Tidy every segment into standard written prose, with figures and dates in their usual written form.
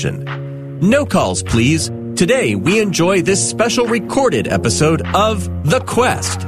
connection. No calls, please. Today, we enjoy this special recorded episode of The Quest.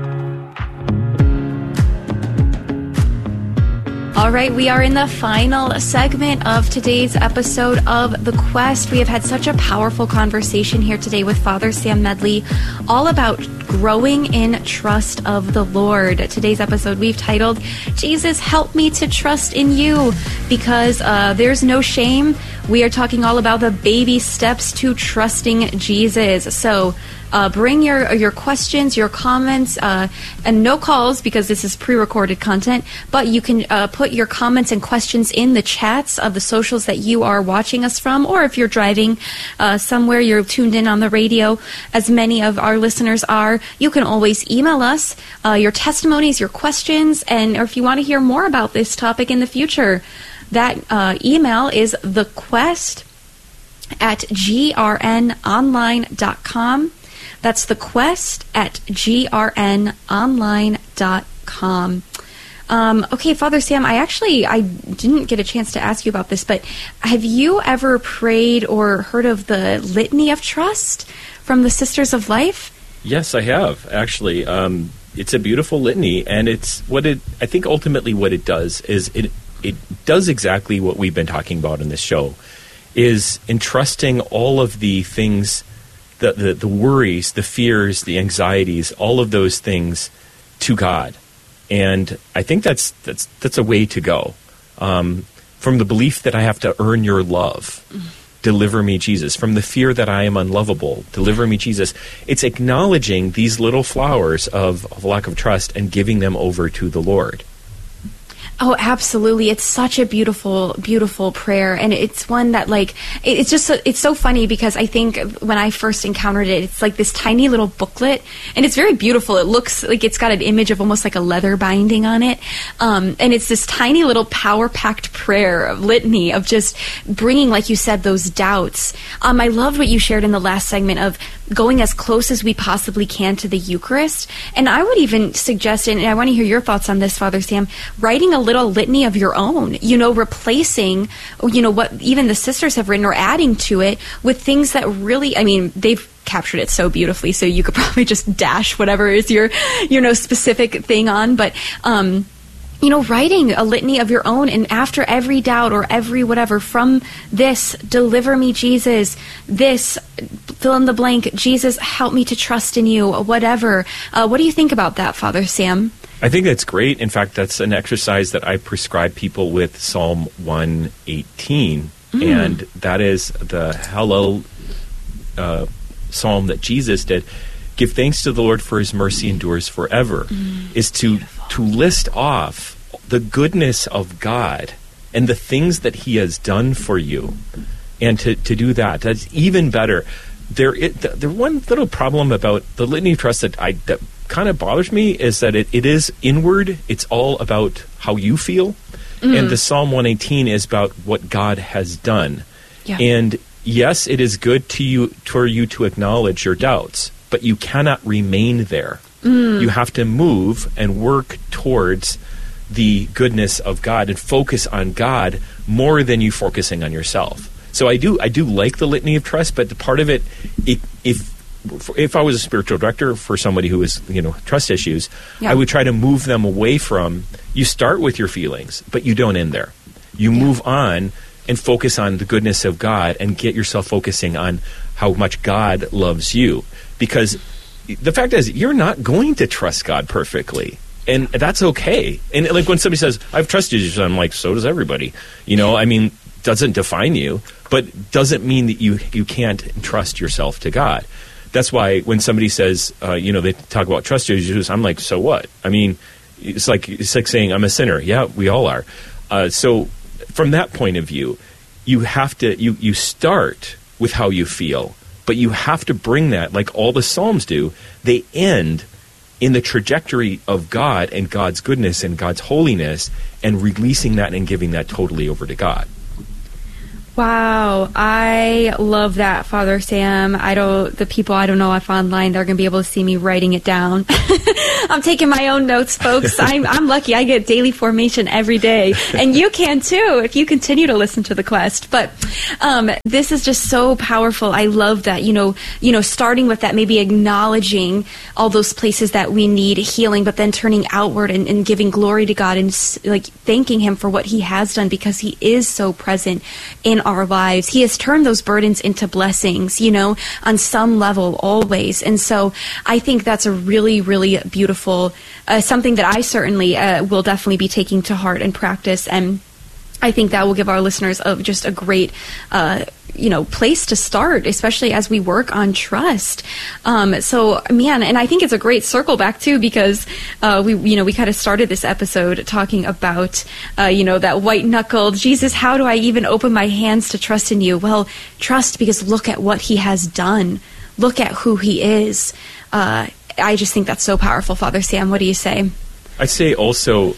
All right, we are in the final segment of today's episode of The Quest. We have had such a powerful conversation here today with Father Sam Medley, all about growing in trust of the Lord. Today's episode we've titled, Jesus, Help Me to Trust in You, because there's no shame. We are talking all about the baby steps to trusting Jesus. So bring your questions, your comments, and no calls because this is pre-recorded content, but you can put your comments and questions in the chats of the socials that you are watching us from, or if you're driving somewhere, you're tuned in on the radio, as many of our listeners are, you can always email us your testimonies, your questions, or if you want to hear more about this topic in the future. That email is thequest@grnonline.com. That's thequest@grnonline.com. Okay, Father Sam, I didn't get a chance to ask you about this, but have you ever prayed or heard of the Litany of Trust from the Sisters of Life? Yes, I have, actually. It's a beautiful litany, and I think ultimately what it does is it does exactly what we've been talking about in this show, is entrusting all of the things, the worries, the fears, the anxieties, all of those things to God. And I think that's a way to go. From the belief that I have to earn your love, deliver me, Jesus. From the fear that I am unlovable, deliver me, Jesus. It's acknowledging these little flowers of lack of trust and giving them over to the Lord. Oh, absolutely. It's such a beautiful, beautiful prayer. And it's one that, it's so funny because I think when I first encountered it, it's like this tiny little booklet, and it's very beautiful. It looks like it's got an image of almost like a leather binding on it. And it's this tiny little power-packed prayer of litany of just bringing, like you said, those doubts. I loved what you shared in the last segment of going as close as we possibly can to the Eucharist. And I would even suggest, and I want to hear your thoughts on this, Father Sam, writing a little litany of your own, replacing, what even the sisters have written or adding to it with things that really, they've captured it so beautifully, so you could probably just dash whatever is your, specific thing on, but, writing a litany of your own, and after every doubt or every whatever, from this, deliver me, Jesus, this, fill in the blank, Jesus, help me to trust in you, whatever. What do you think about that, Father Sam? I think that's great. In fact, that's an exercise that I prescribe people with Psalm 118, and that is the Hallel psalm that Jesus did. Give thanks to the Lord, for his mercy endures forever, is to list off the goodness of God and the things that he has done for you, and to do that. That's even better. There one little problem about the Litany of Trust that kind of bothers me is that it is inward. It's all about how you feel. And the Psalm 118 is about what God has done. Yeah. And yes, it is good for you to acknowledge your doubts, but you cannot remain there. You have to move and work towards the goodness of God and focus on God more than you focusing on yourself. So I do like the Litany of Trust, but the part of it, if I was a spiritual director for somebody who has, trust issues, I would try to move them away from, you start with your feelings, but you don't end there. You move on and focus on the goodness of God and get yourself focusing on how much God loves you. Because the fact is, you're not going to trust God perfectly. And that's okay. And like when somebody says, I've trusted you, I'm like, so does everybody. Doesn't define you, but doesn't mean that you can't trust yourself to God. That's why when somebody says, they talk about trust issues, I'm like, so what? It's like saying I'm a sinner. Yeah, we all are. So from that point of view, you have to, you start with how you feel, but you have to bring that, like all the Psalms do, they end in the trajectory of God and God's goodness and God's holiness, and releasing that and giving that totally over to God. Wow, I love that, Father Sam. The people I don't know if online, they're going to be able to see me writing it down. I'm taking my own notes, folks. I'm lucky. I get daily formation every day, and you can too if you continue to listen to the quest. But this is just so powerful. I love that. Starting with that, maybe acknowledging all those places that we need healing, but then turning outward and giving glory to God and like thanking Him for what He has done, because He is so present in our lives. He has turned those burdens into blessings, on some level, always. And so I think that's a really, really beautiful, something that I certainly will definitely be taking to heart and practice. And I think that will give our listeners just a great, place to start, especially as we work on trust. And I think it's a great circle back too, because we kind of started this episode talking about, that white knuckled, Jesus, how do I even open my hands to trust in you? Well, trust, because look at what He has done. Look at who He is. I just think that's so powerful. Father Sam, what do you say? I say also,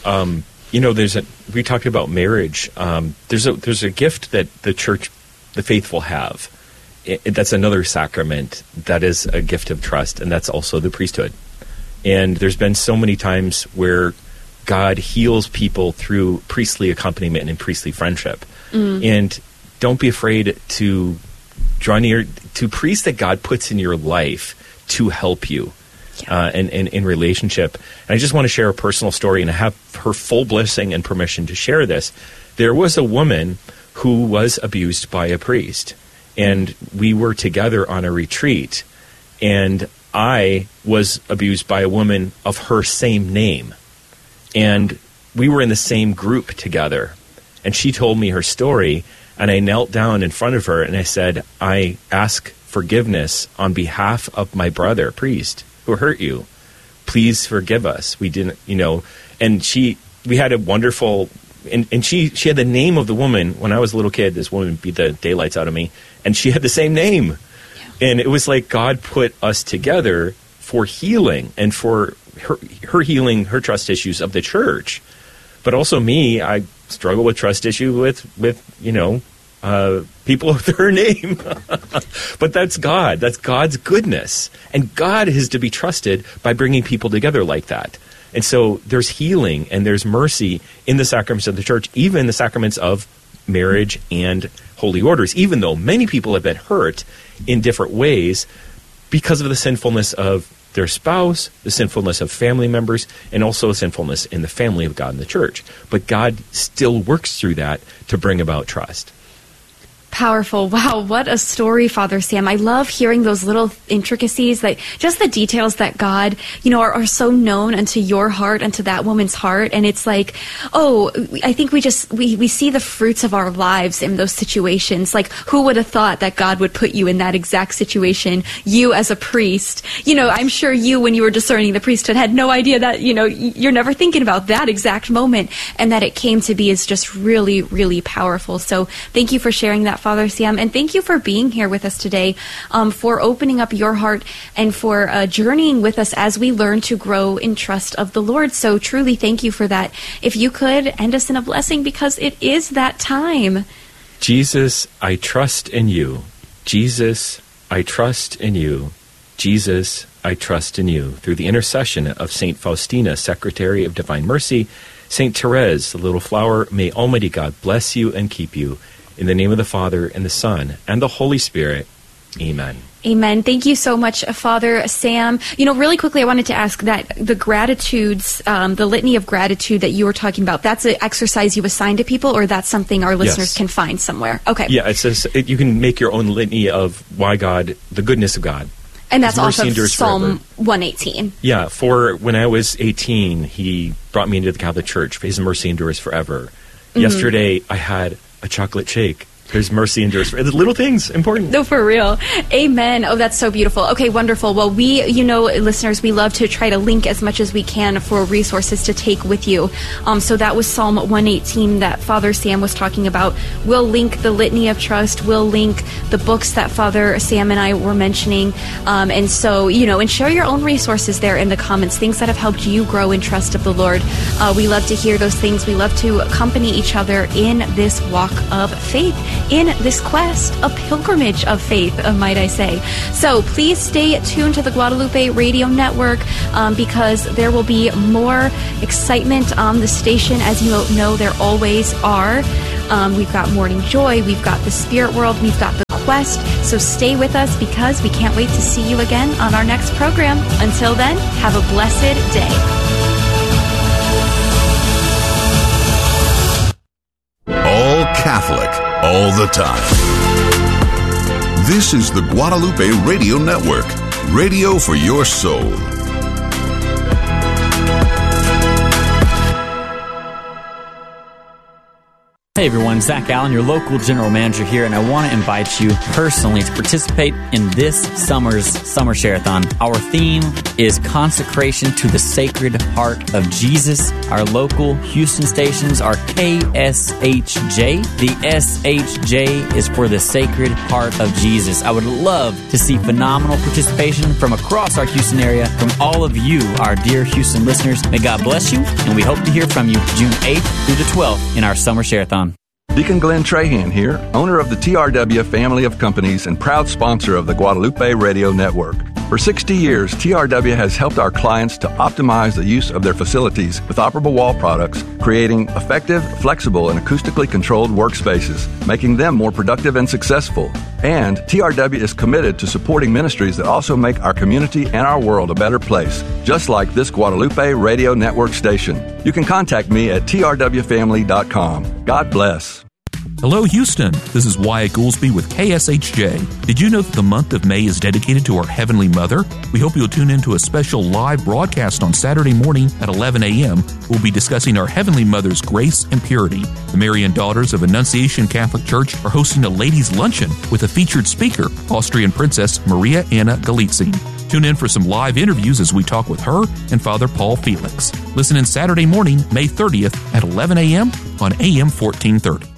we talked about marriage. There's a gift that the church, the faithful have. That's another sacrament. That is a gift of trust, and that's also the priesthood. And there's been so many times where God heals people through priestly accompaniment and priestly friendship. And don't be afraid to draw near to priests that God puts in your life to help you. In relationship. And I just want to share a personal story, and I have her full blessing and permission to share this. There was a woman who was abused by a priest, and we were together on a retreat, and I was abused by a woman of her same name, and we were in the same group together, and she told me her story, and I knelt down in front of her, and I said, I ask forgiveness on behalf of my brother, priest, who hurt you. Please forgive us. We didn't, and we had a wonderful, and she had the name of the woman. When I was a little kid, this woman beat the daylights out of me, and she had the same name. Yeah. And it was like God put us together for healing and for her healing her trust issues of the church. But also me, I struggle with trust issue with people with her name. But that's God. That's God's goodness. And God is to be trusted by bringing people together like that. And so there's healing and there's mercy in the sacraments of the church, even the sacraments of marriage and holy orders, even though many people have been hurt in different ways because of the sinfulness of their spouse, the sinfulness of family members, and also sinfulness in the family of God and the church. But God still works through that to bring about trust. Powerful. Wow, what a story, Father Sam. I love hearing those little intricacies, like just the details that God, are so known unto your heart, unto that woman's heart. And it's like, I think we see the fruits of our lives in those situations. Like, who would have thought that God would put you in that exact situation? You as a priest, I'm sure you, when you were discerning the priesthood, had no idea that, you're never thinking about that exact moment, and that it came to be is just really, really powerful. So thank you for sharing that, Father Sam, and thank you for being here with us today, for opening up your heart and for journeying with us as we learn to grow in trust of the Lord. So truly thank you for that. If you could end us in a blessing, because it is that time. Jesus, I trust in you. Jesus, I trust in you. Jesus, I trust in you. Through the intercession of St. Faustina, Secretary of Divine Mercy, St. Therese, the little flower, may Almighty God bless you and keep you. In the name of the Father, and the Son, and the Holy Spirit. Amen. Amen. Thank you so much, Father Sam. Really quickly, I wanted to ask that the gratitudes, the litany of gratitude that you were talking about, that's an exercise you assign to people, or that's something our listeners can find somewhere? Okay. Yeah, it says you can make your own litany of why God, the goodness of God. And that's off of Psalm 118. Yeah, for when I was 18, He brought me into the Catholic Church. His mercy endures forever. Mm-hmm. Yesterday, I had a chocolate shake. His mercy endures for little things, important. No, for real. Amen. Oh, that's so beautiful. Okay, wonderful. Well, we, listeners, we love to try to link as much as we can for resources to take with you. So that was Psalm 118 that Father Sam was talking about. We'll link the Litany of Trust. We'll link the books that Father Sam and I were mentioning. And so, and share your own resources there in the comments, things that have helped you grow in trust of the Lord. We love to hear those things. We love to accompany each other in this walk of faith. in this quest, a pilgrimage of faith, might I say. So please stay tuned to the Guadalupe Radio Network because there will be more excitement on the station, as you know there always are. We've got Morning Joy, we've got the Spirit World, we've got the Quest. So stay with us because we can't wait to see you again on our next program. Until then, have a blessed day. All Catholic, all the time. This is the Guadalupe Radio Network, radio for your soul. Hey everyone, Zach Allen, your local general manager here, and I want to invite you personally to participate in this summer's Summer Share-a-thon. Our theme is Consecration to the Sacred Heart of Jesus. Our local Houston stations are KSHJ. The SHJ is for the Sacred Heart of Jesus. I would love to see phenomenal participation from across our Houston area, from all of you, our dear Houston listeners. May God bless you, and we hope to hear from you June 8th through the 12th in our Summer Share-a-thon. Deacon Glenn Trahan here, owner of the TRW family of companies and proud sponsor of the Guadalupe Radio Network. For 60 years, TRW has helped our clients to optimize the use of their facilities with operable wall products, creating effective, flexible, and acoustically controlled workspaces, making them more productive and successful. And TRW is committed to supporting ministries that also make our community and our world a better place, just like this Guadalupe Radio Network station. You can contact me at trwfamily.com. God bless. Hello, Houston. This is Wyatt Goolsby with KSHJ. Did you know that the month of May is dedicated to our Heavenly Mother? We hope you'll tune in to a special live broadcast on Saturday morning at 11 a.m. We'll be discussing our Heavenly Mother's grace and purity. The Marian Daughters of Annunciation Catholic Church are hosting a ladies' luncheon with a featured speaker, Austrian Princess Maria Anna Galitzine. Tune in for some live interviews as we talk with her and Father Paul Felix. Listen in Saturday morning, May 30th at 11 a.m. on AM 1430.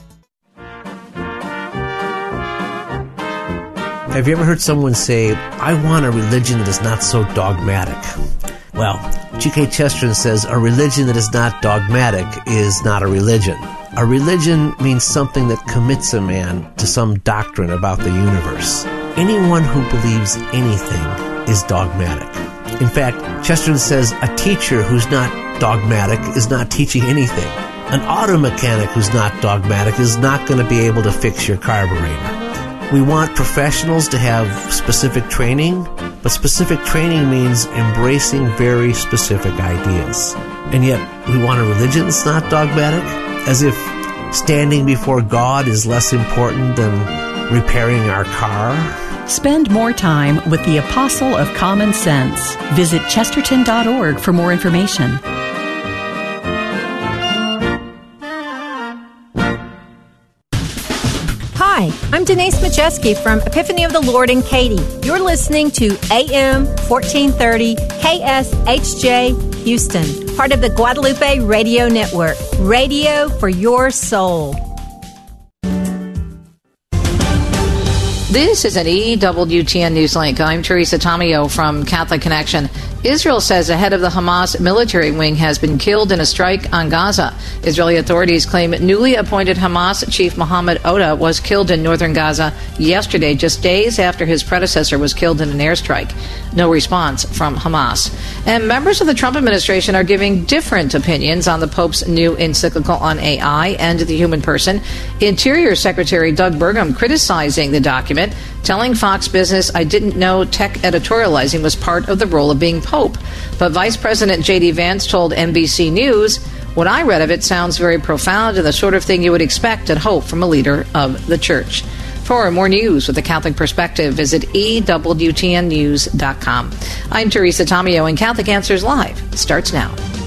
Have you ever heard someone say, I want a religion that is not so dogmatic? Well, G.K. Chesterton says, a religion that is not dogmatic is not a religion. A religion means something that commits a man to some doctrine about the universe. Anyone who believes anything is dogmatic. In fact, Chesterton says a teacher who's not dogmatic is not teaching anything. An auto mechanic who's not dogmatic is not going to be able to fix your carburetor. We want professionals to have specific training, but specific training means embracing very specific ideas. And yet, we want a religion that's not dogmatic, as if standing before God is less important than repairing our car. Spend more time with the Apostle of Common Sense. Visit chesterton.org for more information. Hi, I'm Denise Majeski from Epiphany of the Lord in Katy. You're listening to AM 1430 KSHJ Houston, part of the Guadalupe Radio Network. Radio for your soul. This is an EWTN Newslink. I'm Teresa Tomeo from Catholic Connection. Israel says a head of the Hamas military wing has been killed in a strike on Gaza. Israeli authorities claim newly appointed Hamas chief Mohammed Oda was killed in northern Gaza yesterday, just days after his predecessor was killed in an airstrike. No response from Hamas. And members of the Trump administration are giving different opinions on the Pope's new encyclical on AI and the human person. Interior Secretary Doug Burgum criticizing the document, telling Fox Business, I didn't know tech editorializing was part of the role of being Pope. But Vice President J.D. Vance told NBC News, what I read of it sounds very profound and the sort of thing you would expect and hope from a leader of the Church. For more news with a Catholic perspective, visit EWTNnews.com. I'm Teresa Tomeo, and Catholic Answers Live starts now.